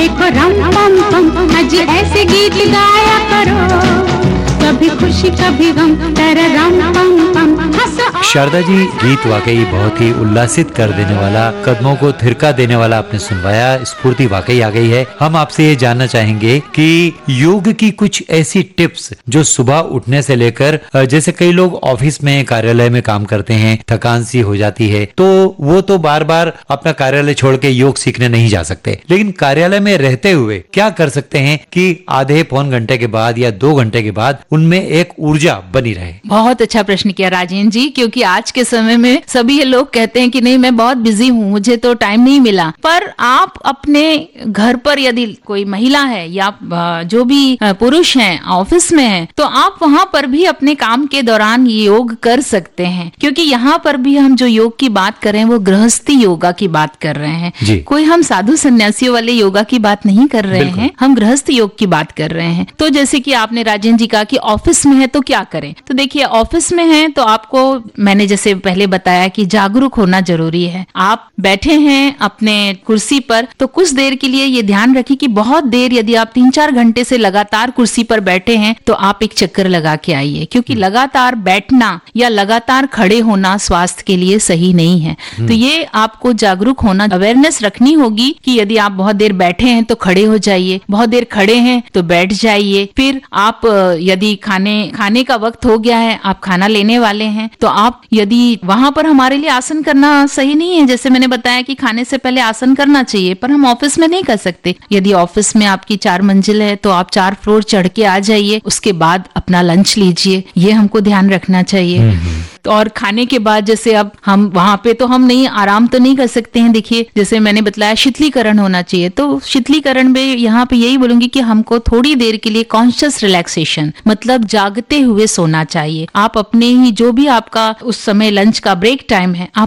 देखो रम पम पम, अजी ऐसे गीत गाया करो, कभी खुशी कभी गम, तेरा रम पम पम, हंसो। शारदा जी, गीत वाकई बहुत ही उल्लासित कर देने वाला, कदमों को थिरका देने वाला आपने सुनवाया, स्फूर्ति वाकई आ गई है। हम आपसे ये जानना चाहेंगे कि योग की कुछ ऐसी टिप्स जो सुबह उठने से लेकर, जैसे कई लोग ऑफिस में, कार्यालय में काम करते हैं, थकान सी हो जाती है, तो वो तो बार बार अपना कार्यालय छोड़ के योग सीखने नहीं जा सकते, लेकिन कार्यालय में रहते हुए क्या कर सकते हैं कि आधे पौन घंटे के बाद या 2 घंटे के बाद उनमें एक ऊर्जा बनी रहे? बहुत अच्छा प्रश्न किया राजेंद्र जी, क्योंकि आज के समय में सभी लोग कहते हैं कि नहीं, मैं बहुत बिजी हूँ, मुझे तो टाइम नहीं मिला। पर आप अपने घर पर, यदि कोई महिला है या जो भी पुरुष हैं ऑफिस में हैं, तो आप वहां पर भी अपने काम के दौरान योग कर सकते हैं, क्योंकि यहाँ पर भी हम जो योग की बात कर रहे हैं वो गृहस्थी योगा की बात कर रहे हैं। कोई हम साधु सन्यासियों वाले योगा की बात नहीं कर रहे हैं, हम गृहस्थ योग की बात कर रहे हैं। तो जैसे कि आपने राजेंद्र जी कहा कि ऑफिस में है तो क्या करें, तो देखिए ऑफिस में है तो आपको, मैंने जैसे पहले बताया कि जागरूक होना जरूरी है। आप बैठे हैं अपने कुर्सी पर तो कुछ देर के लिए ये ध्यान रखिए कि बहुत देर, यदि आप 3-4 घंटे से लगातार कुर्सी पर बैठे हैं तो आप एक चक्कर लगा के आइए, क्योंकि लगातार बैठना या लगातार खड़े होना स्वास्थ्य के लिए सही नहीं है। तो ये आपको जागरूक होना, अवेयरनेस रखनी होगी कि यदि आप बहुत देर बैठे हैं तो खड़े हो जाइए, बहुत देर खड़े हैं तो बैठ जाइए। फिर आप यदि खाने का वक्त हो गया है, आप खाना लेने वाले हैं, तो आप, यदि वहां पर हमारे लिए आसन करना सही नहीं है, जैसे मैंने बताया कि खाने से पहले आसन करना चाहिए, पर हम ऑफिस में नहीं कर सकते। यदि ऑफिस में आपकी 4 मंजिल है तो आप 4 फ्लोर चढ़ के आ जाइए, उसके बाद अपना लंच लीजिए, ये हमको ध्यान रखना चाहिए। और खाने के बाद जैसे अब हम वहां पे तो हम नहीं, आराम तो नहीं कर सकते हैं। देखिए जैसे मैंने बताया शीतलीकरण होना चाहिए, तो शीतलीकरण में यहाँ पे यही बोलूंगी कि हमको थोड़ी देर के लिए कॉन्शियस रिलैक्सेशन, मतलब जागते हुए सोना चाहिए। आप अपने ही जो भी आपका उस समय लंच का ब्रेक टाइम है, आप